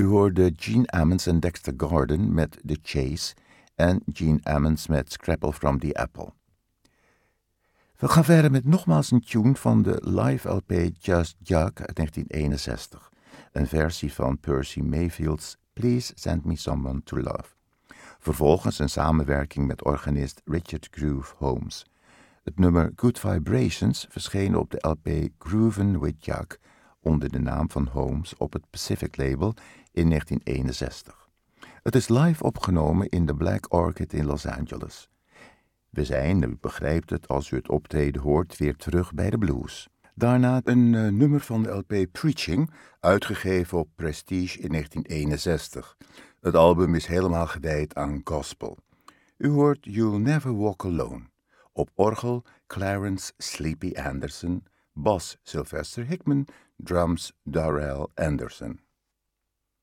hoorde Gene Ammons en Dexter Gordon met The Chase en Gene Ammons met Scrapple from the Apple. We gaan verder met nogmaals een tune van de live LP Just Jug uit 1961. Een versie van Percy Mayfield's Please Send Me Someone to Love. Vervolgens een samenwerking met organist Richard Groove Holmes. Het nummer Good Vibrations verscheen op de LP Groovin' with Jug onder de naam van Holmes op het Pacific label in 1961. Het is live opgenomen in de Black Orchid in Los Angeles. We zijn, u begrijpt het als u het optreden hoort, weer terug bij de blues. Daarna een nummer van de LP Preaching, uitgegeven op Prestige in 1961. Het album is helemaal gewijd aan gospel. U hoort You'll Never Walk Alone. Op orgel Clarence Sleepy Anderson, bas Sylvester Hickman, drums Darrell Anderson.